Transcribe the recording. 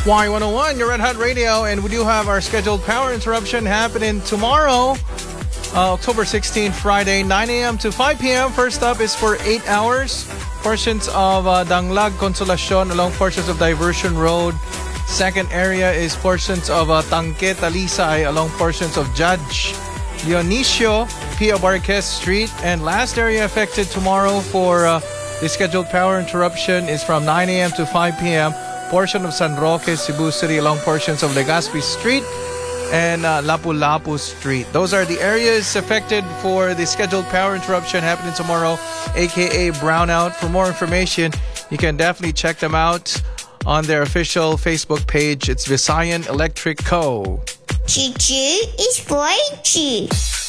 Y101, your Red Hot Radio, and we do have our scheduled power interruption happening tomorrow, October 16th, Friday, 9 a.m. to 5 p.m. First up is for 8 hours. Portions of Danglag, Consolacion along portions of Diversion Road. Second area is portions of Tangke, Talisay along portions of Judge Dionisio Pia Barquez Street. And last area affected tomorrow for the scheduled power interruption is from 9 a.m. to 5 p.m. Portion of San Roque, Cebu City along portions of Legazpi Street and Lapu-Lapu Street. Those are the areas affected for the scheduled power interruption happening tomorrow, aka brownout. For more information, you can definitely check them out on their official Facebook page. It's Visayan Electric Co. Choo-choo is for G.